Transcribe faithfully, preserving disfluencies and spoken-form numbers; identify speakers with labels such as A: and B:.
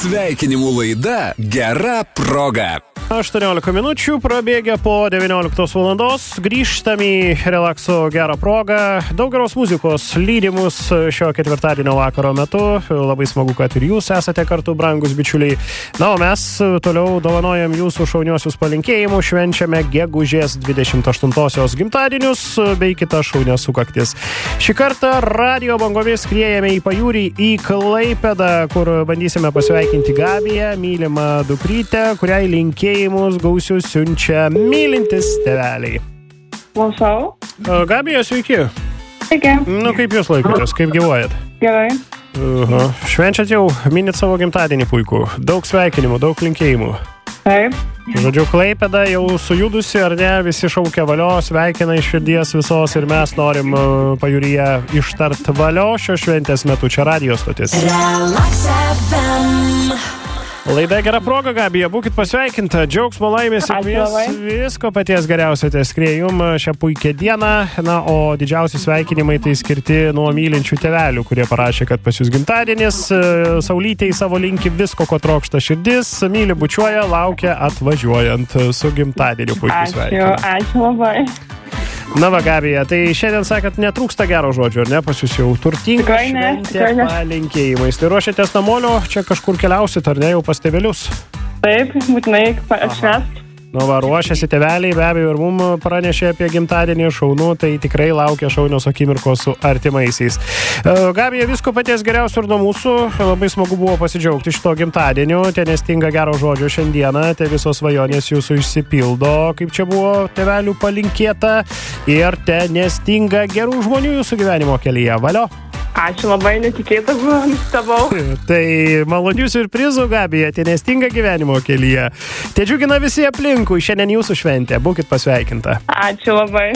A: Sveikinimų laida Gera proga.
B: aštuoniolika minučių prabėgę po devynioliktos valandos. Grįžtam į relakso gerą progą. Daug geros muzikos lydimus šio ketvirtadienio vakaro metu. Labai smagu, kad ir jūs esate kartu, brangus bičiuliai. Na, o mes toliau dovanojam jūsų šauniosius palinkėjimus. Švenčiame gegužės dvidešimt aštuntosios gimtadienius bei kitas šaunias sukaktis. Šį kartą radio bangomis skriejame į pajūrį, į Klaipėdą, kur bandysime pasveikinti Gabiją, mylimą dukrytę, kuriai linkėjame Mus gausius siunčia mylintis tėveliai.
C: Klausau.
B: Gabija, sveiki.
C: Sveiki.
B: Nu, kaip jūs laikotės, kaip gyvuojat?
C: Gerai.
B: Uh-huh. Švenčiat jau, minit savo gimtadienį puikų. Daug sveikinimų, daug linkėjimų.
C: Taip.
B: Žodžiu, Klaipėda jau sujudusi, ar ne? Visi šaukia valio, sveikina iš širdies visos ir mes norim pajūryje ištart valio šio šventės metu. Čia radio stotis.
D: Relax F M.
B: Laida Gera proga, Gabija, būkit pasveikinta, džiaugsmo, laimės, sėkmės, visko paties geriausio teskrė jum šią puikią dieną. Na, o didžiausi sveikinimai tai skirti nuo mylinčių tėvelių, kurie parašė, kad pas jūs gimtadienis, saulytei savo linki visko, ko trokšta širdis, myli, bučiuoja, laukia atvažiuojant su gimtadieniu. Puikiai sveikinu.
C: Ačiū, ačiū labai.
B: Na va, Gabija, tai šiandien sakot, netrūksta gero žodžio, ar ne? Pas jūs jau turtinga
C: tikrai ne, tikrai
B: šventė palinkėjimais. Tai ruošiatės namolio, čia kažkur keliausit, ar ne, jau pas tėvelius?
C: Taip, būtinai atšvęst.
B: Nu va, ruošiasi tėveliai, be abejo, ir mum pranešė apie gimtadienį šaunų, tai tikrai laukia šaunios akimirkos su artimaisiais. Gabija, visko paties geriausio ir nuo mūsų. Labai smagu buvo pasidžiaugti šito gimtadieniu. Te nestinga gero žodžio šiandieną, te visos svajonės jūsų išsipildo, kaip čia buvo tėvelių palinkėta. Ir te nestinga gerų žmonių jūsų gyvenimo kelyje. Valio!
C: Ačiū labai, netikėta buvo, nustebau.
B: Tai malonių siurprizų, Gabija, tai nestinga gyvenimo kelyje. Te džiugina visi aplinkui, šiandien jūsų šventė, būkit pasveikinta.
C: Ačiū labai.